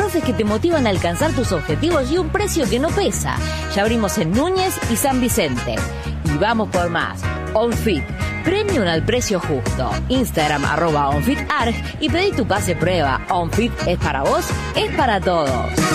profes que te motivan a alcanzar tus objetivos y un precio que no pesa. Ya abrimos en Núñez y San Vicente. Y vamos por más. OnFit, premium al precio justo. Instagram @OnFitArg y pedí tu pase prueba. OnFit es para vos, es para todos.